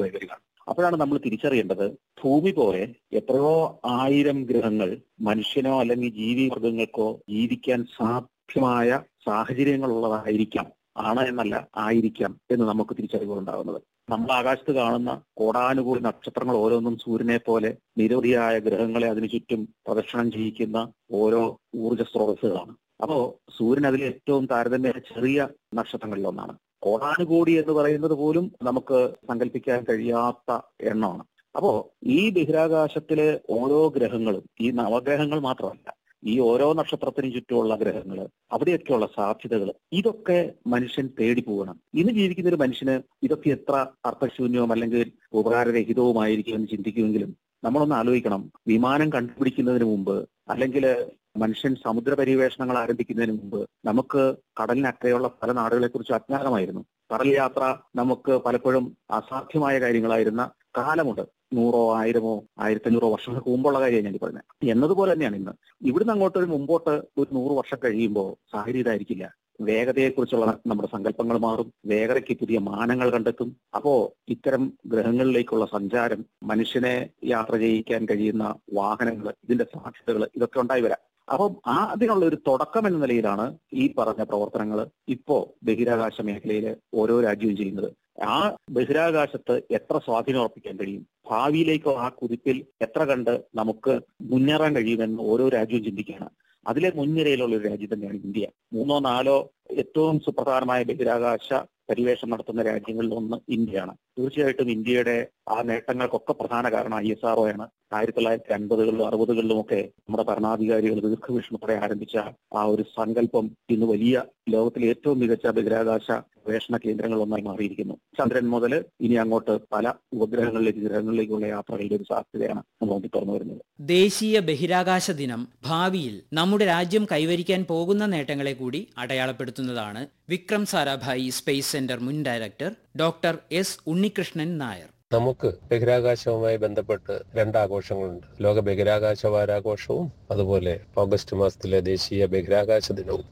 പ്രായോഗികമായി വരികയാണ്. അപ്പോഴാണ് നമ്മൾ തിരിച്ചറിയേണ്ടത്, ഭൂമി പോലെ എത്രയോ ആയിരം ഗ്രഹങ്ങൾ മനുഷ്യനോ അല്ലെങ്കിൽ ജീവിവർഗങ്ങൾക്കോ ജീവിക്കാൻ സാധ്യമായ സാഹചര്യങ്ങളുള്ളതായിരിക്കാം. ആണ് എന്നല്ല, ആയിരിക്കാം എന്ന് നമുക്ക് തിരിച്ചറിവുണ്ടാകുന്നത്. നമ്മൾ ആകാശത്ത് കാണുന്ന കോടാനുകൂടി നക്ഷത്രങ്ങൾ ഓരോന്നും സൂര്യനെ പോലെ നിരവധിയായ ഗ്രഹങ്ങളെ അതിനു ചുറ്റും പ്രദക്ഷിണം ചെയ്യിക്കുന്ന ഓരോ ഊർജ്ജ സ്രോതസ്സുകളാണ്. അപ്പോ സൂര്യൻ അതിൽ ഏറ്റവും താരതമ്യേന ചെറിയ നക്ഷത്രങ്ങളിൽ ഒന്നാണ്. കോടാനുകൂടി എന്ന് പറയുന്നത് പോലും നമുക്ക് സങ്കല്പിക്കാൻ കഴിയാത്ത എണ്ണമാണ്. അപ്പോ ഈ ബഹിരാകാശത്തിലെ ഓരോ ഗ്രഹങ്ങളും, ഈ നവഗ്രഹങ്ങൾ മാത്രമല്ല, ഈ ഓരോ നക്ഷത്രത്തിനും ചുറ്റുമുള്ള ഗ്രഹങ്ങൾ, അവിടെയൊക്കെയുള്ള സാധ്യതകൾ, ഇതൊക്കെ മനുഷ്യൻ തേടി പോകണം. ഇന്ന് ജീവിക്കുന്ന ഒരു മനുഷ്യന് ഇതൊക്കെ എത്ര അർത്ഥശൂന്യവും അല്ലെങ്കിൽ ഉപകാരരഹിതവുമായിരിക്കും എന്ന് ചിന്തിക്കുമെങ്കിലും നമ്മളൊന്ന് ആലോചിക്കണം. വിമാനം കണ്ടുപിടിക്കുന്നതിന് മുമ്പ് അല്ലെങ്കിൽ മനുഷ്യൻ സമുദ്ര പര്യവേഷണങ്ങൾ ആരംഭിക്കുന്നതിന് മുമ്പ് നമുക്ക് കടലിനക്കരെയുള്ള പല നാടുകളെ കുറിച്ച് അജ്ഞാതമായിരുന്നു. കടൽ യാത്ര നമുക്ക് പലപ്പോഴും അസാധ്യമായ കാര്യങ്ങളായിരുന്ന കാലമുണ്ട്. 100 1000 1500 വർഷങ്ങൾക്ക് മുമ്പുള്ള കാര്യമാണ് ഞാൻ പറഞ്ഞത്. എന്നതുപോലെ തന്നെയാണ് ഇന്ന്. ഇവിടുന്ന് അങ്ങോട്ട് മുമ്പോട്ട് ഒരു 100 വർഷം കഴിയുമ്പോൾ സാഹചര്യം ഇതായിരിക്കില്ല. വേഗതയെക്കുറിച്ചുള്ള നമ്മുടെ സങ്കല്പങ്ങൾ മാറും. വേഗതയ്ക്ക് പുതിയ മാനങ്ങൾ കണ്ടെത്തും. അപ്പോ ഇത്തരം ഗ്രഹങ്ങളിലേക്കുള്ള സഞ്ചാരം, മനുഷ്യനെ യാത്ര ചെയ്യിക്കാൻ കഴിയുന്ന വാഹനങ്ങൾ, ഇതിന്റെ സാധ്യതകൾ, ഇതൊക്കെ ഉണ്ടായി വരാം. അപ്പം അതിനുള്ള ഒരു തുടക്കം എന്ന നിലയിലാണ് ഈ പറഞ്ഞ പ്രവർത്തനങ്ങൾ ഇപ്പോ ബഹിരാകാശ മേഖലയിൽ ഓരോ രാജ്യവും ചെയ്യുന്നത്. ആ ബഹിരാകാശത്ത് എത്ര സ്വാധീനം ഉറപ്പിക്കാൻ കഴിയും, ഭാവിയിലേക്കോ ആ കുതിപ്പിൽ എത്ര കണ്ട് നമുക്ക് മുന്നേറാൻ കഴിയുമെന്ന് ഓരോ രാജ്യവും ചിന്തിക്കുകയാണ്. അതിലെ മുൻനിരയിലുള്ള ഒരു രാജ്യം തന്നെയാണ് ഇന്ത്യ. 3 4 ഏറ്റവും സുപ്രധാനമായ ബഹിരാകാശ പരിവേഷണം നടത്തുന്ന രാജ്യങ്ങളിൽ ഒന്ന് ഇന്ത്യയാണ്. തീർച്ചയായിട്ടും ഇന്ത്യയുടെ ആ നേട്ടങ്ങൾക്കൊക്കെ പ്രധാന കാരണം ISRO ആണ്. 1950കളിലും 60കളിലും ഒക്കെ നമ്മുടെ ഭരണാധികാരികൾ ദീർഘവീക്ഷണത്തോടെ ആരംഭിച്ച ആ ഒരു സങ്കല്പം ഇന്ന് വലിയ ലോകത്തിലെ ഏറ്റവും മികച്ച ബഹിരാകാശ ഗവേഷണ കേന്ദ്രങ്ങളൊന്നായി മാറിയിരിക്കുന്നു. ചന്ദ്രൻ മുതൽ ഇനി അങ്ങോട്ട് പല ഗ്രഹങ്ങളിലേക്കുള്ള യാത്രകളുടെ ഒരു സാധ്യതയാണ് നമുക്ക് തുറന്നു വരുന്നത്. ദേശീയ ബഹിരാകാശ ദിനം ഭാവിയിൽ നമ്മുടെ രാജ്യം കൈവരിക്കാൻ പോകുന്ന നേട്ടങ്ങളെ കൂടി അടയാളപ്പെടുത്തുന്നതാണ്. വിക്രം സാരാഭായി സ്പേസ് സെന്റർ മുൻ director doctor S Unnikrishnan Nair. നമുക്ക് ബഹിരാകാശവുമായി ബന്ധപ്പെട്ട് 2 ആഘോഷങ്ങളുണ്ട്. ലോക ബഹിരാകാശ വാരാഘോഷവും അതുപോലെ ഓഗസ്റ്റ് മാസത്തിലെ ദേശീയ ബഹിരാകാശ ദിനവും.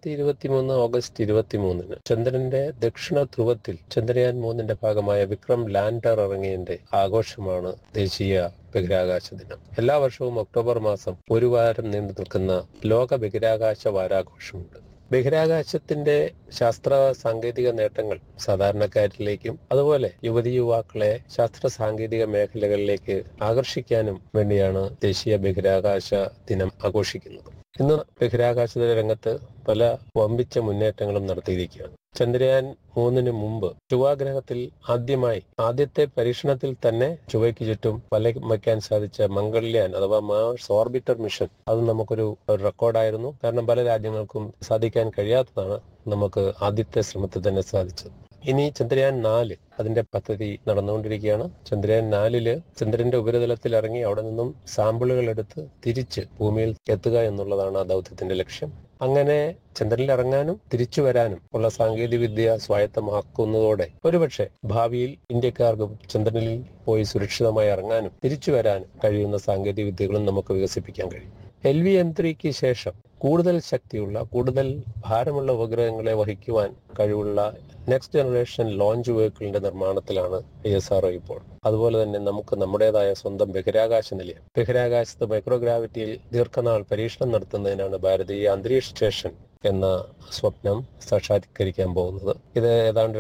2023 ഓഗസ്റ്റ് 23 ചന്ദ്രന്റെ ദക്ഷിണ ധ്രുവത്തിൽ ചന്ദ്രയാൻ 3ന്റെ ഭാഗമായ വിക്രം ലാൻഡർ ഇറങ്ങിയതിന്റെ ആഘോഷമാണ് ദേശീയ ബഹിരാകാശ ദിനം. എല്ലാ വർഷവും ഒക്ടോബർ മാസം ഒരു വാരം നീണ്ടു നിൽക്കുന്ന ലോക ബഹിരാകാശ വാരാഘോഷമുണ്ട്. ബഹിരാകാശത്തിന്റെ ശാസ്ത്ര സാങ്കേതിക നേട്ടങ്ങൾ സാധാരണക്കാരിലേക്കും അതുപോലെ യുവതി യുവാക്കളെ ശാസ്ത്ര സാങ്കേതിക മേഖലകളിലേക്ക് ആകർഷിക്കാനും വേണ്ടിയാണ് ദേശീയ ബഹിരാകാശ ദിനം ആഘോഷിക്കുന്നത്. ഇന്ന് ബഹിരാകാശ രംഗത്ത് പല വമ്പിച്ച മുന്നേറ്റങ്ങളും നടത്തിയിരിക്കുകയാണ്. ചന്ദ്രയാൻ 3 മുമ്പ് ചൊവ്വാഗ്രഹത്തിൽ ആദ്യത്തെ പരീക്ഷണത്തിൽ തന്നെ ചൊവ്വയ്ക്ക് ചുറ്റും വയ്ക്കാൻ സാധിച്ച മംഗൾയാൻ അഥവാ മാർസ് ഓർബിറ്റർ മിഷൻ, അത് നമുക്കൊരു റെക്കോർഡായിരുന്നു. കാരണം പല രാജ്യങ്ങൾക്കും സാധിക്കാൻ കഴിയാത്തതാണ് നമുക്ക് ആദ്യത്തെ ശ്രമത്തിൽ തന്നെ സാധിച്ചത്. ഇനി ചന്ദ്രയാൻ 4 അതിന്റെ പദ്ധതി നടന്നുകൊണ്ടിരിക്കുകയാണ്. ചന്ദ്രയാൻ 4 ചന്ദ്രന്റെ ഉപരിതലത്തിൽ ഇറങ്ങി അവിടെ നിന്നും സാമ്പിളുകൾ എടുത്ത് തിരിച്ച് ഭൂമിയിൽ എത്തുക എന്നുള്ളതാണ് ആ ദൗത്യത്തിന്റെ ലക്ഷ്യം. അങ്ങനെ ചന്ദ്രനിൽ ഇറങ്ങാനും തിരിച്ചു വരാനും ഉള്ള സാങ്കേതിക വിദ്യ സ്വായത്തമാക്കുന്നതോടെ ഒരുപക്ഷെ ഭാവിയിൽ ഇന്ത്യക്കാർക്ക് ചന്ദ്രനിൽ പോയി സുരക്ഷിതമായി ഇറങ്ങാനും തിരിച്ചു വരാനും കഴിയുന്ന സാങ്കേതിക വിദ്യകളും നമുക്ക് വികസിപ്പിക്കാൻ കഴിയും. LVM-3ക്ക് ശേഷം കൂടുതൽ ശക്തിയുള്ള, കൂടുതൽ ഭാരമുള്ള ഉപഗ്രഹങ്ങളെ വഹിക്കുവാൻ കഴിവുള്ള നെക്സ്റ്റ് ജനറേഷൻ ലോഞ്ച് വെഹിക്കിളിന്റെ നിർമ്മാണത്തിലാണ് ISRO ഇപ്പോൾ. അതുപോലെ തന്നെ നമുക്ക് നമ്മുടേതായ സ്വന്തം ബഹിരാകാശ നിലയം, ബഹിരാകാശത്ത് മൈക്രോഗ്രാവിറ്റിയിൽ ദീർഘനാൾ പരീക്ഷണം നടത്തുന്നതിനാണ് ഭാരതീയ അന്തരീക്ഷ സ്റ്റേഷൻ എന്ന സ്വപ്നം സാക്ഷാത്കരിക്കാൻ പോകുന്നത്. ഇത് ഏതാണ്ട്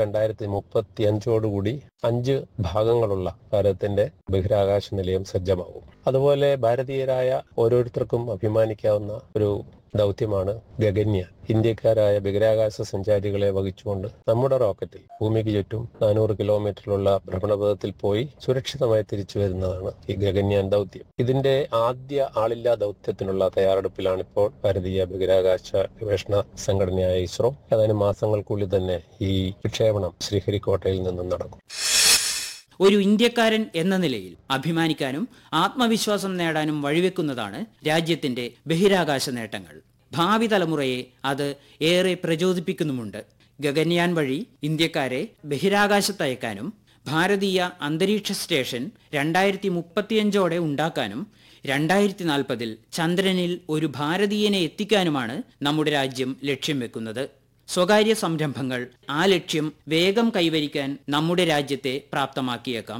2035 5 ഭാഗങ്ങളുള്ള ഭാരതത്തിന്റെ ബഹിരാകാശ നിലയം സജ്ജമാകും. അതുപോലെ ഭാരതീയരായ ഓരോരുത്തർക്കും അഭിമാനിക്കാവുന്ന ഒരു ദൗത്യമാണ് ഗഗൻയാൻ. ഇന്ത്യക്കാരായ ബഹിരാകാശ സഞ്ചാരികളെ വഹിച്ചുകൊണ്ട് നമ്മുടെ റോക്കറ്റിൽ ഭൂമിക്ക് ചുറ്റും 400 കിലോമീറ്ററിലുള്ള ഭ്രമണപഥത്തിൽ പോയി സുരക്ഷിതമായി തിരിച്ചു വരുന്നതാണ് ഈ ഗഗൻയാൻ ദൗത്യം. ഇതിന്റെ ആദ്യ ആളില്ലാ ദൗത്യത്തിനുള്ള തയ്യാറെടുപ്പിലാണ് ഇപ്പോൾ ഭാരതീയ ബഹിരാകാശ ഗവേഷണ സംഘടനയായ ISRO. ഏതാനും മാസങ്ങൾക്കുള്ളിൽ തന്നെ ഈ വിക്ഷേപണം ശ്രീഹരിക്കോട്ടയിൽ നിന്നും നടക്കും. ഒരു ഇന്ത്യക്കാരൻ എന്ന നിലയിൽ അഭിമാനിക്കാനും ആത്മവിശ്വാസം നേടാനും വഴിവെക്കുന്നതാണ് രാജ്യത്തിന്റെ ബഹിരാകാശ നേട്ടങ്ങൾ. ഭാവി തലമുറയെ അത് ഏറെ പ്രചോദിപ്പിക്കുന്നുമുണ്ട്. ഗഗൻയാൻ വഴി ഇന്ത്യക്കാരെ ബഹിരാകാശത്തയക്കാനും ഭാരതീയ അന്തരീക്ഷ സ്റ്റേഷൻ 2035 ഉണ്ടാക്കാനും 2040 ചന്ദ്രനിൽ ഒരു ഭാരതീയനെ എത്തിക്കാനുമാണ് നമ്മുടെ രാജ്യം ലക്ഷ്യം വെക്കുന്നത്. സ്വകാര്യ സംരംഭങ്ങൾ ആ ലക്ഷ്യം വേഗം കൈവരിക്കാൻ നമ്മുടെ രാജ്യത്തെ പ്രാപ്തമാക്കിയേക്കാം.